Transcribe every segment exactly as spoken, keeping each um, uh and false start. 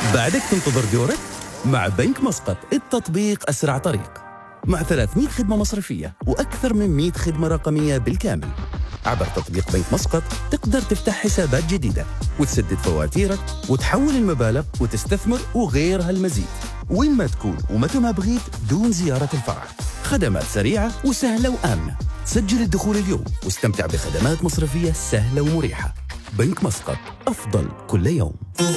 بعدك تنتظر دورك؟ مع بنك مسقط التطبيق أسرع طريق، مع ثلاثمئة خدمة مصرفية وأكثر من مئة خدمة رقمية بالكامل. عبر تطبيق بنك مسقط تقدر تفتح حسابات جديدة وتسدد فواتيرك وتحول المبالغ وتستثمر وغيرها المزيد وين ما تكون ومتى ما بغيت دون زيارة الفرع. خدمات سريعة وسهلة وآمنة. سجل الدخول اليوم واستمتع بخدمات مصرفية سهلة ومريحة. بنك مسقط، أفضل كل يوم.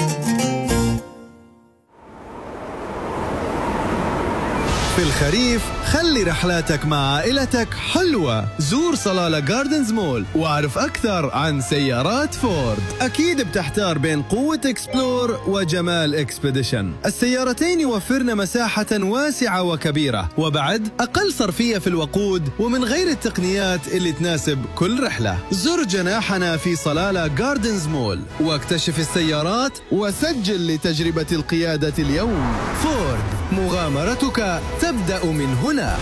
في الخريف خلي رحلاتك مع عائلتك حلوة. زور صلالة جاردنز مول واعرف أكثر عن سيارات فورد. أكيد بتحتار بين قوة إكسبلور وجمال إكسبيديشن. السيارتين يوفرن مساحة واسعة وكبيرة وبعد أقل صرفية في الوقود ومن غير التقنيات اللي تناسب كل رحلة. زر جناحنا في صلالة جاردنز مول واكتشف السيارات وسجل لتجربة القيادة اليوم. فورد، مغامرتك تبدأ من هنا.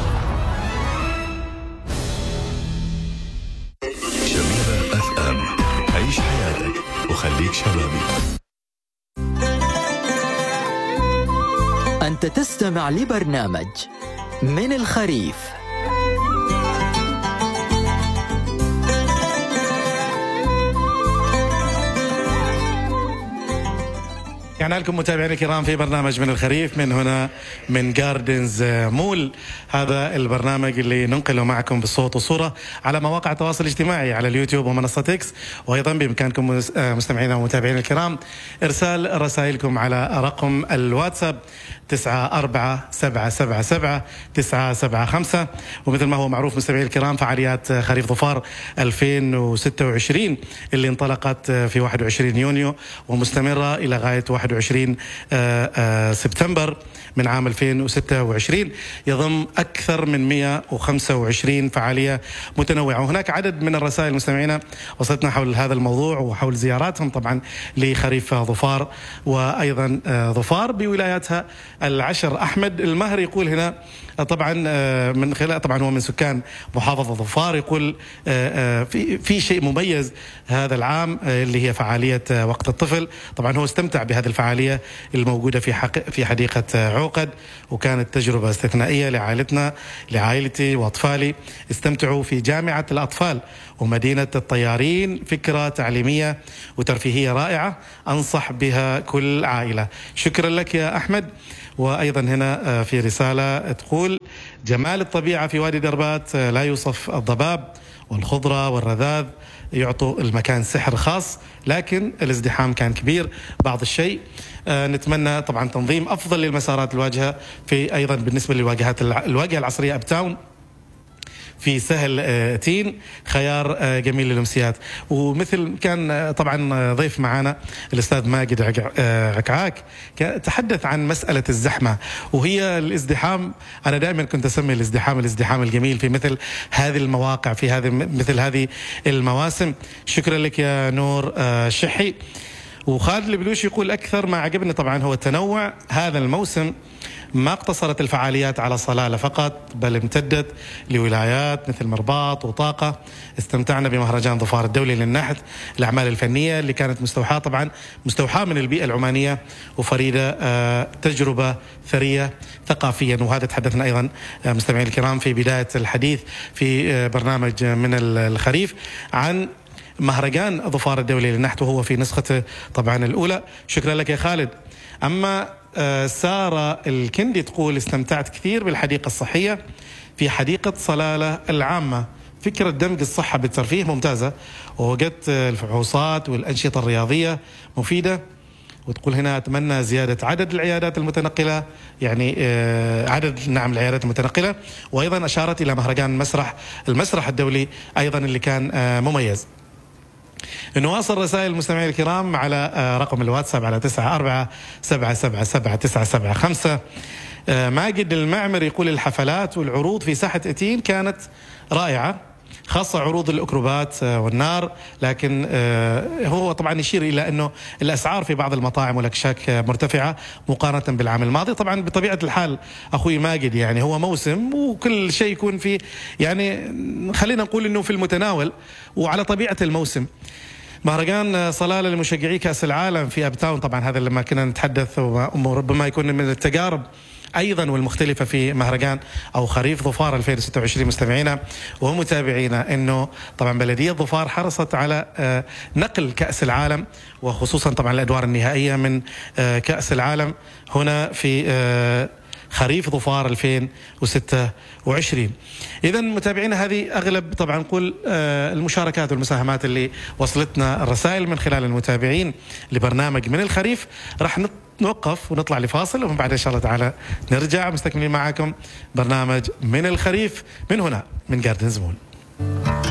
شبيبة اف ام، عيش حياتك وخليك شبابي. أنت تستمع لبرنامج من الخريف. يعني لكم متابعينا الكرام في برنامج من الخريف من هنا من جاردنز مول. هذا البرنامج اللي ننقله معكم بالصوت والصورة على مواقع التواصل الاجتماعي على اليوتيوب ومنصة إكس، وأيضا بإمكانكم مستمعينا ومتابعينا الكرام إرسال رسائلكم على رقم الواتساب تسعة أربعة سبعة سبعة سبعة تسعة سبعة خمسة. ومثل ما هو معروف مستمعينا الكرام فعاليات خريف ظفار ألفين وستة وعشرين اللي انطلقت في واحد وعشرين يونيو ومستمرة إلى غاية واحد وعشرين سبتمبر من عام ألفين وستة وعشرين، يضم أكثر من مئة وخمسة وعشرين فعالية متنوعة. وهناك عدد من الرسائل المستمعين وصلتنا حول هذا الموضوع وحول زياراتهم طبعا لخريف ظفار وأيضا ظفار بولاياتها العشر. أحمد المهر يقول هنا طبعا من خلال طبعا هو من سكان محافظة ظفار، يقول في في شيء مميز هذا العام اللي هي فعالية وقت الطفل. طبعا هو استمتع بهذه الفعالية الموجودة في في حديقة عقد، وكانت تجربة استثنائية لعائلتنا لعائلتي وأطفالي. استمتعوا في جامعة الأطفال ومدينة الطيارين، فكرة تعليمية وترفيهية رائعة أنصح بها كل عائلة. شكرا لك يا أحمد. وأيضا هنا في رسالة تقول جمال الطبيعة في وادي دربات لا يوصف. الضباب والخضرة والرذاذ يعطوا المكان سحر خاص، لكن الازدحام كان كبير بعض الشيء. آه نتمنى طبعا تنظيم أفضل للمسارات الواجهة في أيضا بالنسبة للواجهات الواجهة العصرية أب تاون في سهل تين، خيار جميل للأمسيات. ومثل كان طبعا ضيف معنا الأستاذ ماجد عكعاك تحدث عن مسألة الزحمة وهي الازدحام. أنا دائما كنت أسمي الازدحام الازدحام الجميل في مثل هذه المواقع في هذه مثل هذه المواسم. شكرا لك يا نور شحي. وخالد البلوشي يقول أكثر ما عجبني طبعا هو التنوع. هذا الموسم ما اقتصرت الفعاليات على صلالة فقط بل امتدت لولايات مثل مرباط وطاقة. استمتعنا بمهرجان ظفار الدولي للنحت الأعمال الفنية اللي كانت مستوحاة طبعا مستوحاة من البيئة العمانية وفريدة، آه تجربة ثرية ثقافيا. وهذا تحدثنا أيضا آه مستمعين الكرام في بداية الحديث في آه برنامج من الخريف عن مهرجان ظفار الدولي للنحت وهو في نسخته طبعا الأولى. شكرا لك يا خالد. أما آه سارة الكندي تقول استمتعت كثير بالحديقة الصحية في حديقة صلالة العامة. فكرة دمج الصحة بالترفيه ممتازة، ووجدت الفحوصات والأنشطة الرياضية مفيدة. وتقول هنا أتمنى زيادة عدد العيادات المتنقلة، يعني آه عدد نعم العيادات المتنقلة. وأيضا أشارت إلى مهرجان مسرح المسرح الدولي أيضا اللي كان آه مميز. نواصل رسائل المستمعين الكرام على رقم الواتساب على تسعة أربعة سبعة سبعة سبعة تسعة سبعة خمسة. ماجد المعمر يقول الحفلات والعروض في ساحة إتين كانت رائعة، خاصة عروض الأكروبات والنار، لكن هو طبعا يشير إلى أنه الأسعار في بعض المطاعم والأكشاك مرتفعة مقارنة بالعام الماضي. طبعا بطبيعة الحال أخوي ماجد يعني هو موسم وكل شيء يكون في يعني خلينا نقول أنه في المتناول وعلى طبيعة الموسم. مهرجان صلالة لمشجعي كأس العالم في أب تاون، طبعا هذا لما كنا نتحدث وربما يكون من التجارب أيضا والمختلفة في مهرجان أو خريف ظفار ألفين وستة وعشرين مستمعينا ومتابعينا، أنه طبعا بلدية ظفار حرصت على نقل كأس العالم وخصوصا طبعا الأدوار النهائية من كأس العالم هنا في خريف ظفار ألفين وستة وعشرين. إذا متابعينا هذه أغلب طبعا نقول المشاركات والمساهمات اللي وصلتنا الرسائل من خلال المتابعين لبرنامج من الخريف. راح نوقف ونطلع لفاصل ومن بعد إن شاء الله تعالى نرجع مستكملين معاكم برنامج من الخريف من هنا من جاردنز مول.